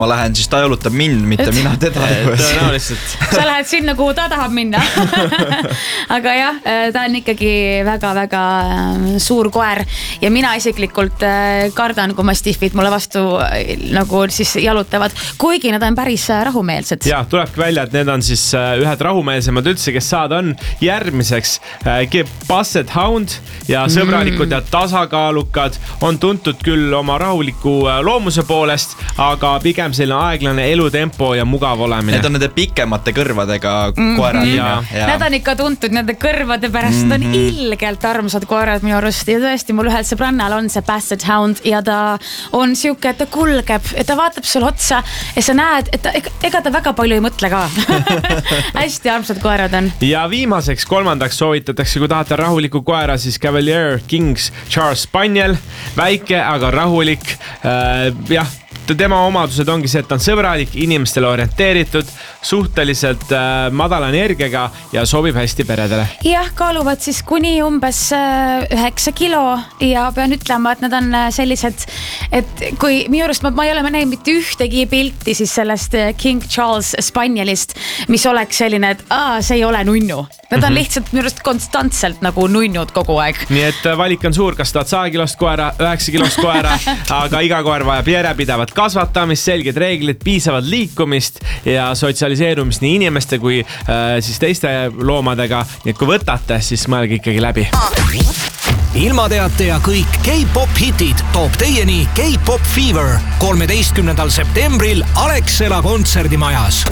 ma lähen, siis ta jalutab mind, mitte mina teda. Sa lähed sinna, kuhu ta tahab minna. Aga jah, ta on ikkagi väga-väga suur koer ja mina isiklikult kardan, kui mastiffid mulle vastu nagu siis jalutavad, kuigi nad on päris rahumeelsed. Ja, tulebki välja, et need on siis ühed rahumeelsemad üldse, kes saada on järgmiseks Basset Hound ja sõbralikud ja tasakaalukad, on tuntud küll oma rahuliku loomuse poolest, aga pigem selline aeglane elutempo ja mugav olemine. Need on nende pikemate kõrvadega koerad. Need on ikka tuntud nende kõrvade pärast. Need on ilgelt armsad koerad minu arust. Ja tõesti, mul ühel sõbrannal on see Basset Hound ja ta on siuke, et ta kulgeb, et ta vaatab sul otsa ja sa näed, et ega ta väga palju ei mõtle ka. Hästi armsad koerad on. Ja viimaseks, kolmandaks soovitatakse, kui tahate rahuliku koera, siis Cavalier Kings Charles Spaniel. Väike, aga rahulik. Jah, tema omadused ongi see, et ta on sõbralik, inimestele orienteeritud, suhteliselt madala energiaga ja sobib hästi peredele. Jah, kaaluvad siis kuni umbes 9 kilo ja pean ütlema, et nad on sellised, et kui minu arust ma ei ole näinud mitte ühtegi pilti siis sellest King Charles Spanielist, mis oleks selline, et see ei ole nunnu. Nad on lihtsalt minu arust konstantselt nagu nunnud kogu aeg. Nii et valik on suur, kas tahad 100 kilost koera, 9 kilost koera, aga iga koer vajab järjepidevat kasvatamist, selged reeglid, piisavad liikumist ja sotsialiseerumist nii inimeste kui siis teiste loomadega. Nii et kui võtate, siis mõelge ikkagi läbi. Ilmateate ja kõik K-pop hitid toob teieni K-pop Fever 13. septembril Alexela kontserdimajas.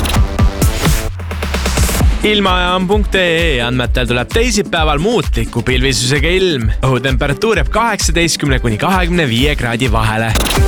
Ilmajaam.ee andmetel tuleb teisipäeval muutliku pilvisusega ilm. Õhutemperatuur jääb 18 kuni 25 kraadi vahele.